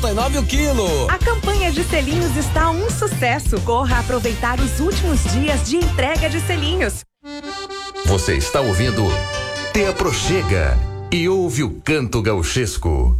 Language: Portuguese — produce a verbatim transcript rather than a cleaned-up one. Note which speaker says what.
Speaker 1: nove o quilo.
Speaker 2: A campanha de selinhos está um sucesso. Corra aproveitar os últimos dias de entrega de selinhos.
Speaker 3: Você está ouvindo Te Aproxega e ouve o canto gauchesco.